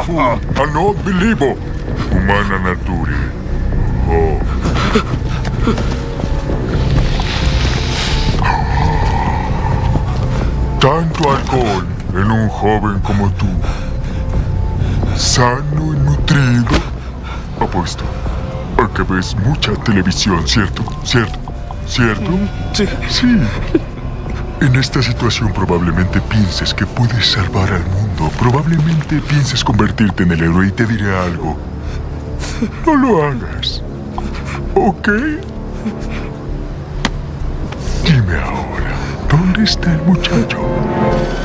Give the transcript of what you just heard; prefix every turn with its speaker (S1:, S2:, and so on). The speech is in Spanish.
S1: I not believe. Humana nature. Oh. Tanto alcohol en un joven como tú. Sano y nutrido. Apuesto a que ves mucha televisión, ¿cierto? ¿Cierto? ¿Cierto?
S2: Sí.
S1: Sí. En esta situación probablemente pienses que puedes salvar al mundo. Probablemente pienses convertirte en el héroe y te diré algo. No lo hagas. ¿Ok? Dime ahora, ¿dónde está el muchacho?